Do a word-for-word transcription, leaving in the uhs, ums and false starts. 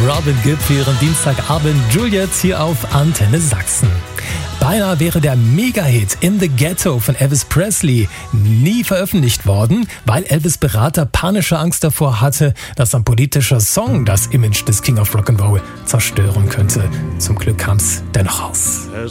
Robin Gibb für ihren Dienstagabend Juliet hier auf Antenne Sachsen. Beinahe wäre der Mega-Hit In the Ghetto von Elvis Presley nie veröffentlicht worden, weil Elvis' Berater panische Angst davor hatte, dass ein politischer Song das Image des King of Rock'n'Roll zerstören könnte. Zum Glück kam es dennoch raus.